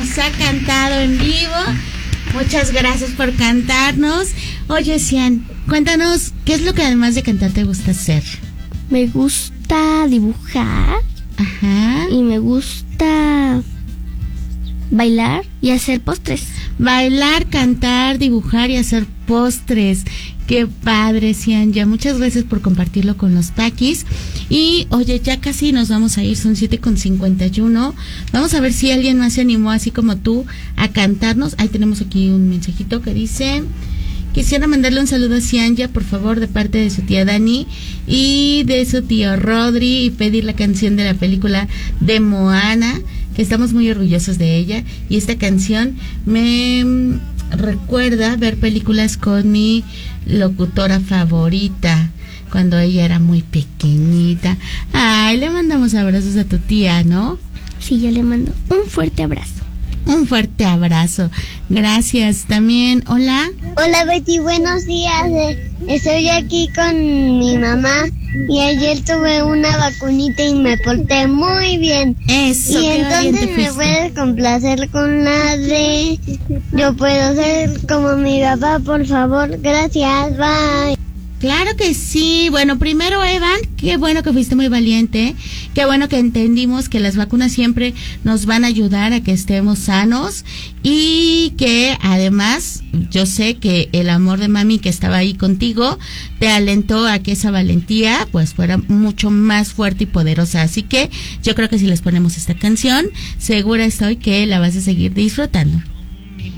nos ha cantado en vivo. Muchas gracias por cantarnos. Oye, Cian, cuéntanos, ¿qué es lo que además de cantar te gusta hacer? Me gusta dibujar. Ajá. Y me gusta bailar y hacer postres. Bailar, cantar, dibujar y hacer postres. Qué padre, Cian. Ya muchas gracias por compartirlo con los Takis. Y oye, ya casi nos vamos a ir, son 7:51. Vamos a ver si alguien más se animó así como tú a cantarnos. Ahí tenemos aquí un mensajito que dice: quisiera mandarle un saludo a Cianya, por favor, de parte de su tía Dani y de su tío Rodri, y pedir la canción de la película de Moana, que estamos muy orgullosos de ella. Y esta canción me recuerda ver películas con mi locutora favorita cuando ella era muy pequeñita. Ay, le mandamos abrazos a tu tía, ¿no? Sí, yo le mando un fuerte abrazo. Un fuerte abrazo. Gracias. También, hola. Hola, Betty, buenos días. Estoy aquí con mi mamá y ayer tuve una vacunita y me porté muy bien. Eso, y qué valiente entonces me fuiste. puedes complacer con la de yo puedo ser como mi papá, por favor. Gracias, bye. Claro que sí. Bueno, primero, Evan, qué bueno que fuiste muy valiente. Qué bueno que entendimos que las vacunas siempre nos van a ayudar a que estemos sanos, y que además yo sé que el amor de mami, que estaba ahí contigo, te alentó a que esa valentía pues fuera mucho más fuerte y poderosa. Así que yo creo que si les ponemos esta canción, segura estoy que la vas a seguir disfrutando.